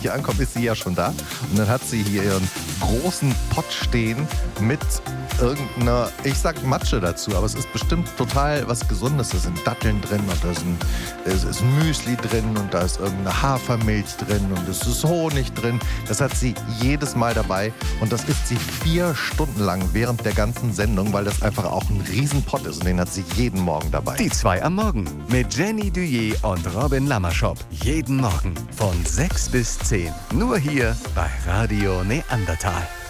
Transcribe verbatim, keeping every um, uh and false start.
hier ankommt, ist sie ja schon da. Und dann hat sie hier ihren großen Pott stehen mit irgendeiner, ich sag Matsche dazu, aber es ist bestimmt total was Gesundes. Da sind Datteln drin und da sind, es ist Müsli drin und da ist irgendeine Hafermilch drin und es ist Honig drin. Das hat sie jedes Mal dabei und das isst sie vier Stunden lang während der ganzen Sendung, weil das einfach auch ein Riesenpott ist und den hat sie jeden Morgen dabei. Die zwei am Morgen mit Jenny Duyé und Robin Lammerschop. Jeden Morgen von sechs bis zehn. Nur hier bei Radio Neandertal.